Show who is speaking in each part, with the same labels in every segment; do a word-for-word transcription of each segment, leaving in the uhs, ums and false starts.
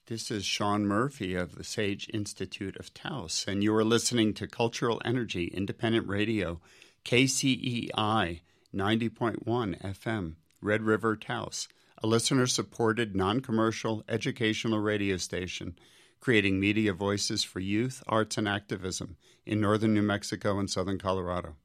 Speaker 1: This is Sean Murphy of the Sage Institute of Taos, and you are listening to Cultural Energy Independent Radio, K C E I ninety point one F M, Red River, Taos, a listener-supported, non-commercial, educational radio station creating media voices for youth, arts, and activism in northern New Mexico and southern Colorado.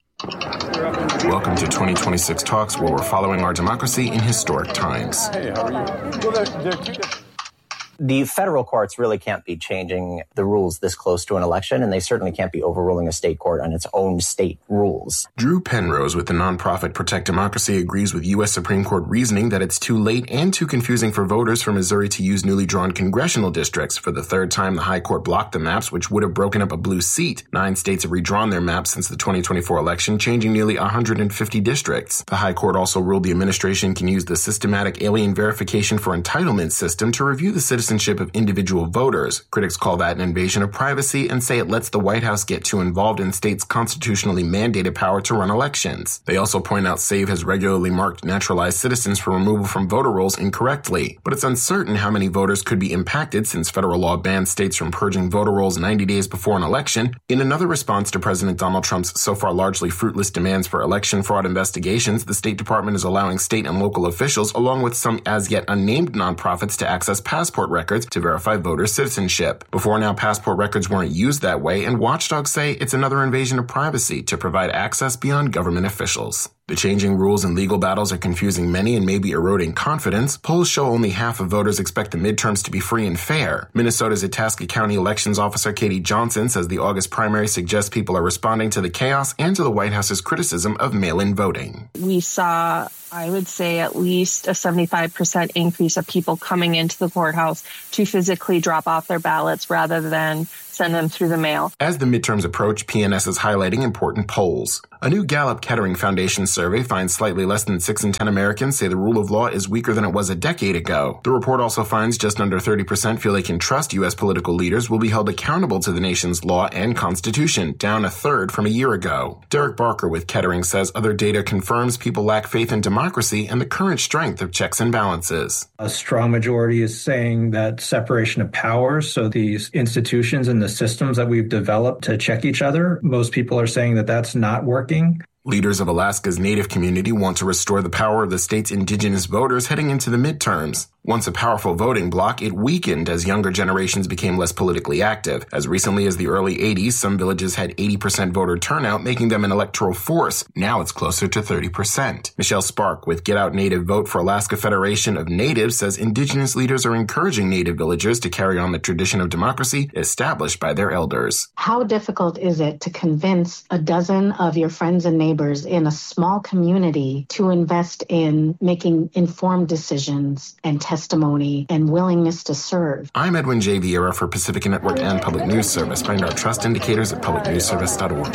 Speaker 2: Welcome to twenty twenty-six Talks, where we're following our democracy in historic times.
Speaker 3: Hey, how are you? Well, there, there are two different...
Speaker 4: The federal courts really can't be changing the rules this close to an election, and they certainly can't be overruling a state court on its own state rules.
Speaker 2: Drew Penrose with the nonprofit Protect Democracy agrees with U S Supreme Court reasoning that it's too late and too confusing for voters from Missouri to use newly drawn congressional districts. For the third time, the High Court blocked the maps, which would have broken up a blue seat. Nine states have redrawn their maps since the twenty twenty-four election, changing nearly one hundred fifty districts. The High Court also ruled the administration can use the systematic alien verification for entitlement system to review the citizenship of individual voters. Critics call that an invasion of privacy and say it lets the White House get too involved in states' constitutionally mandated power to run elections. They also point out SAVE has regularly marked naturalized citizens for removal from voter rolls incorrectly, but it's uncertain how many voters could be impacted since federal law bans states from purging voter rolls ninety days before an election. In another response to President Donald Trump's so far largely fruitless demands for election fraud investigations, the State Department is allowing state and local officials, along with some as yet unnamed nonprofits, to access passport records to verify voter citizenship. Before now, passport records weren't used that way, and watchdogs say it's another invasion of privacy to provide access beyond government officials. The changing rules and legal battles are confusing many and maybe eroding confidence. Polls show only half of voters expect the midterms to be free and fair. Minnesota's Itasca County Elections Officer Katie Johnson says the August primary suggests people are responding to the chaos and to the White House's criticism of mail-in voting.
Speaker 5: We saw, I would say, at least a seventy-five percent increase of people coming into the courthouse to physically drop off their ballots rather than send them through the mail.
Speaker 2: As the midterms approach, P N S is highlighting important polls. A new Gallup Kettering Foundation survey finds slightly less than six in ten Americans say the rule of law is weaker than it was a decade ago. The report also finds just under thirty percent feel they can trust U S political leaders will be held accountable to the nation's law and constitution, down a third from a year ago. Derek Barker with Kettering says other data confirms people lack faith in democracy and the current strength of checks and balances.
Speaker 6: A strong majority is saying that separation of powers, so these institutions and the systems that we've developed to check each other, most people are saying that that's not working.
Speaker 2: Leaders of Alaska's Native community want to restore the power of the state's indigenous voters heading into the midterms. Once a powerful voting bloc, it weakened as younger generations became less politically active. As recently as the early eighties, some villages had eighty percent voter turnout, making them an electoral force. Now it's closer to thirty percent. Michelle Spark with Get Out Native Vote for Alaska Federation of Natives says indigenous leaders are encouraging Native villagers to carry on the tradition of democracy established by their elders.
Speaker 7: How difficult is it to convince a dozen of your friends and neighbors in a small community to invest in making informed decisions and testimony and willingness to serve?
Speaker 2: I'm Edwin J. Vieira for Pacifica Network and Public News Service. Find our trust indicators at public news service dot org.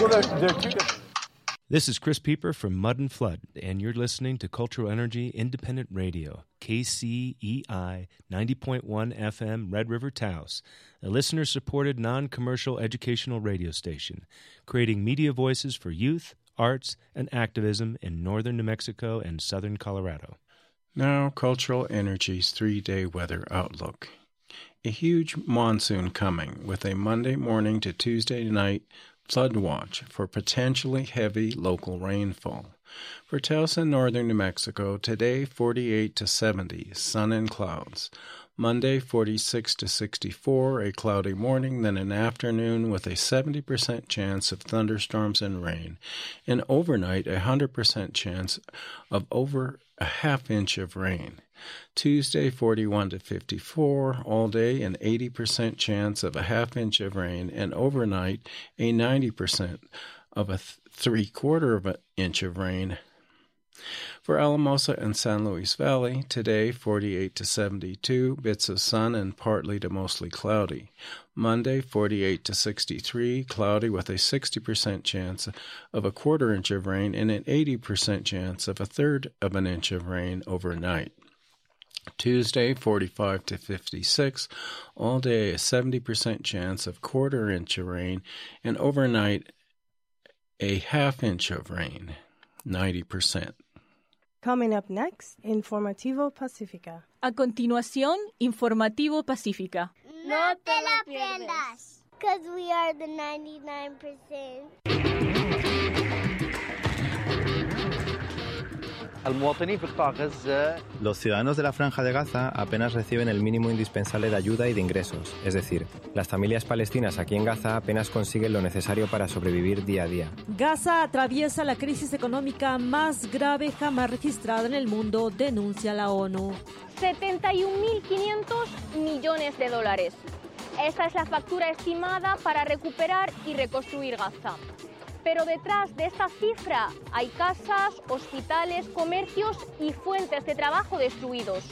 Speaker 8: This is Chris Pieper from Mud and Flood, and you're listening to Cultural Energy Independent Radio, K C E I ninety point one F M, Red River, Taos, a listener-supported, non-commercial educational radio station, creating media voices for youth, arts, and activism in northern New Mexico and southern Colorado.
Speaker 9: Now, Cultural Energy's three-day weather outlook. A huge monsoon coming with a Monday morning to Tuesday night flood watch for potentially heavy local rainfall. For Taos and northern New Mexico, today forty-eight to seventy, sun and clouds. Monday, forty-six to sixty-four, a cloudy morning, then an afternoon with a seventy percent chance of thunderstorms and rain. And overnight, a one hundred percent chance of over a half inch of rain. Tuesday, forty-one to fifty-four, all day, an eighty percent chance of a half inch of rain. And overnight, a ninety percent of a th- three-quarter of an inch of rain. For Alamosa and San Luis Valley, today forty-eight to seventy-two, bits of sun and partly to mostly cloudy. Monday, forty-eight to sixty-three, cloudy with a sixty percent chance of a quarter inch of rain and an eighty percent chance of a third of an inch of rain overnight. Tuesday, forty-five to fifty-six, all day a seventy percent chance of quarter inch of rain and overnight a half inch of rain, ninety percent.
Speaker 10: Coming up next, Informativo Pacífica.
Speaker 11: A continuación, Informativo Pacífica.
Speaker 12: No te la pierdas, because we are the ninety-nine percent.
Speaker 13: Los ciudadanos de la Franja de Gaza apenas reciben el mínimo indispensable de ayuda y de ingresos. Es decir, las familias palestinas aquí en Gaza apenas consiguen lo necesario para sobrevivir día a día.
Speaker 14: Gaza atraviesa la crisis económica más grave jamás registrada en el mundo, denuncia la ONU.
Speaker 15: setenta y un mil quinientos millones de dólares. Esta es la factura estimada para recuperar y reconstruir Gaza. Pero detrás de esta cifra hay casas, hospitales, comercios y fuentes de trabajo destruidos.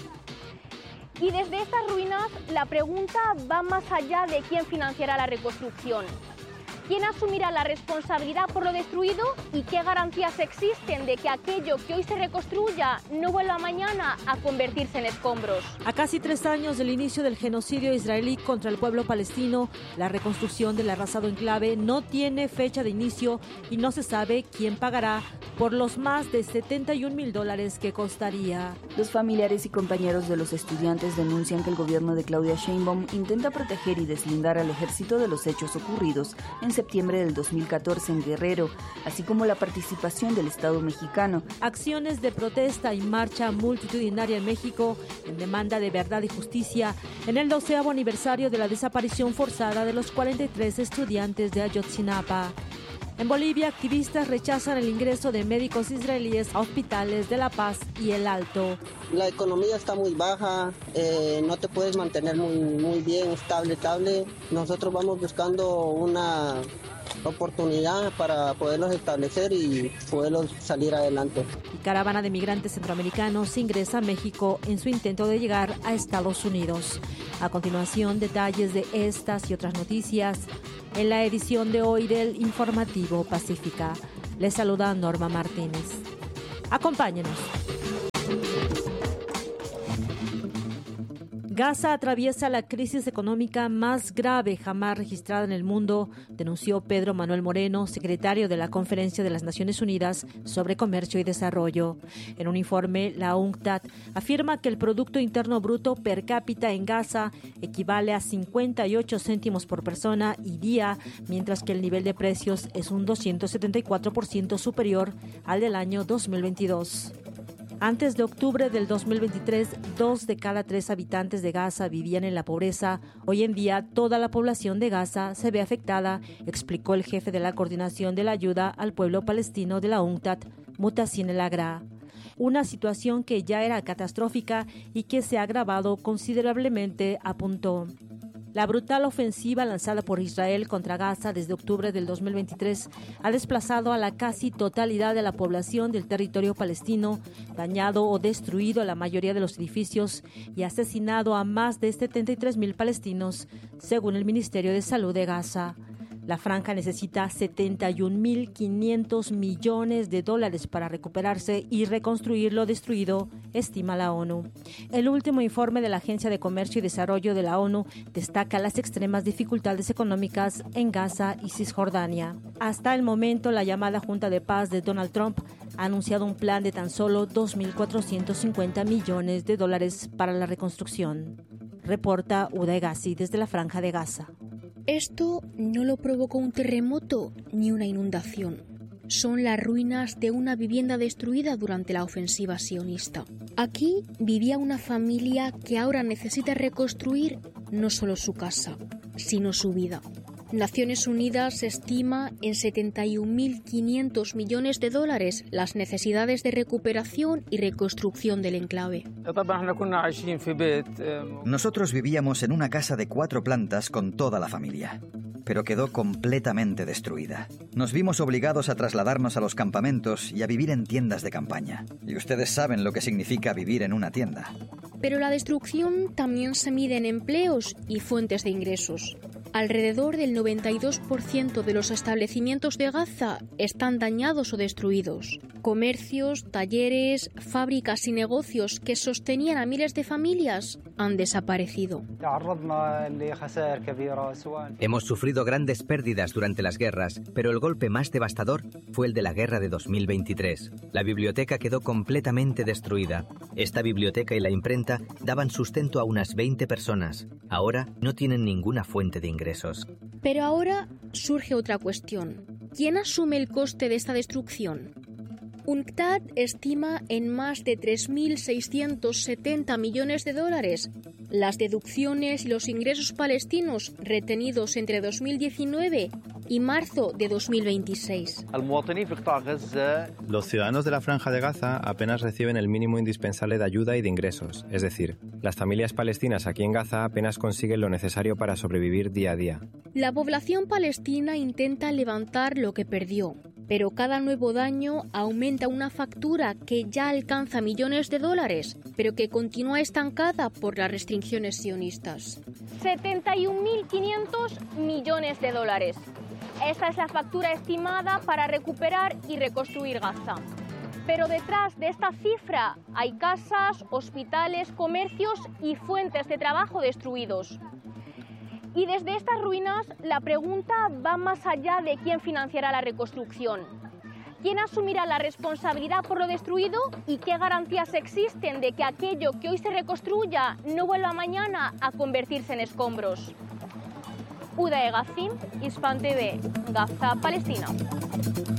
Speaker 15: Y desde estas ruinas la pregunta va más allá de quién financiará la reconstrucción. ¿Quién asumirá la responsabilidad por lo destruido y qué garantías existen de que aquello que hoy se reconstruya no vuelva mañana a convertirse en escombros?
Speaker 14: A casi tres años del inicio del genocidio israelí contra el pueblo palestino, la reconstrucción del arrasado enclave no tiene fecha de inicio y no se sabe quién pagará por los más de setenta y un mil dólares que costaría.
Speaker 16: Los familiares y compañeros de los estudiantes denuncian que el gobierno de Claudia Sheinbaum intenta proteger y deslindar al ejército de los hechos ocurridos en septiembre del dos mil catorce en Guerrero, así como la participación del Estado mexicano.
Speaker 14: Acciones de protesta y marcha multitudinaria en México en demanda de verdad y justicia en el doceavo aniversario de la desaparición forzada de los cuarenta y tres estudiantes de Ayotzinapa. En Bolivia, activistas rechazan el ingreso de médicos israelíes a hospitales de La Paz y El Alto.
Speaker 17: La economía está muy baja, eh, no te puedes mantener muy, muy bien, estable, estable. Nosotros vamos buscando una oportunidad para poderlos establecer y poderlos salir adelante.
Speaker 14: Y caravana de migrantes centroamericanos ingresa a México en su intento de llegar a Estados Unidos. A continuación, detalles de estas y otras noticias en la edición de hoy del Informativo Pacífica. Les saluda Norma Martínez. Acompáñenos. Gaza atraviesa la crisis económica más grave jamás registrada en el mundo, denunció Pedro Manuel Moreno, secretario de la Conferencia de las Naciones Unidas sobre Comercio y Desarrollo. En un informe, la UNCTAD afirma que el Producto Interno Bruto per cápita en Gaza equivale a cincuenta y ocho céntimos por persona y día, mientras que el nivel de precios es un doscientos setenta y cuatro por ciento superior al del año dos mil veintidós. Antes de octubre del dos mil veintitrés, dos de cada tres habitantes de Gaza vivían en la pobreza. Hoy en día, toda la población de Gaza se ve afectada, explicó el jefe de la Coordinación de la Ayuda al Pueblo Palestino de la UNCTAD, Muhtassin El Agra. Una situación que ya era catastrófica y que se ha agravado considerablemente, apuntó. La brutal ofensiva lanzada por Israel contra Gaza desde octubre del dos mil veintitrés ha desplazado a la casi totalidad de la población del territorio palestino, dañado o destruido la mayoría de los edificios y asesinado a más de setenta y tres mil palestinos, según el Ministerio de Salud de Gaza. La franja necesita setenta y un mil quinientos millones de dólares para recuperarse y reconstruir lo destruido, estima la ONU. El último informe de la Agencia de Comercio y Desarrollo de la ONU destaca las extremas dificultades económicas en Gaza y Cisjordania. Hasta el momento, la llamada Junta de Paz de Donald Trump ha anunciado un plan de tan solo dos mil cuatrocientos cincuenta millones de dólares para la reconstrucción. Reporta Uday Gassi desde la Franja de Gaza.
Speaker 18: Esto no lo provocó un terremoto ni una inundación. Son las ruinas de una vivienda destruida durante la ofensiva sionista. Aquí vivía una familia que ahora necesita reconstruir no solo su casa, sino su vida. Naciones Unidas estima en setenta y un mil quinientos millones de dólares las necesidades de recuperación y reconstrucción del enclave.
Speaker 19: Nosotros vivíamos en una casa de cuatro plantas con toda la familia, pero quedó completamente destruida. Nos vimos obligados a trasladarnos a los campamentos y a vivir en tiendas de campaña. Y ustedes saben lo que significa vivir en una tienda.
Speaker 18: Pero la destrucción también se mide en empleos y fuentes de ingresos. Alrededor del noventa y dos por ciento de los establecimientos de Gaza están dañados o destruidos. Comercios, talleres, fábricas y negocios que sostenían a miles de familias han desaparecido.
Speaker 20: Hemos sufrido grandes pérdidas durante las guerras, pero el golpe más devastador fue el de la guerra de dos mil veintitrés. La biblioteca quedó completamente destruida. Esta biblioteca y la imprenta daban sustento a unas veinte personas. Ahora no tienen ninguna fuente de ingresos.
Speaker 18: Pero ahora surge otra cuestión. ¿Quién asume el coste de esta destrucción? UNCTAD estima en más de tres mil seiscientos setenta millones de dólares las deducciones y los ingresos palestinos retenidos entre dos mil diecinueve y marzo de dos mil veintiséis.
Speaker 13: Los ciudadanos de la Franja de Gaza apenas reciben el mínimo indispensable de ayuda y de ingresos, es decir, las familias palestinas aquí en Gaza apenas consiguen lo necesario para sobrevivir día a día.
Speaker 18: La población palestina intenta levantar lo que perdió, pero cada nuevo daño aumenta una factura que ya alcanza millones de dólares, pero que continúa estancada por las restricciones sionistas.
Speaker 15: setenta y un mil quinientos millones de dólares. Esa es la factura estimada para recuperar y reconstruir Gaza. Pero detrás de esta cifra hay casas, hospitales, comercios y fuentes de trabajo destruidos. Y desde estas ruinas la pregunta va más allá de quién financiará la reconstrucción. ¿Quién asumirá la responsabilidad por lo destruido y qué garantías existen de que aquello que hoy se reconstruya no vuelva mañana a convertirse en escombros? Uda Egazim, Hispan T V, Gaza, Palestina.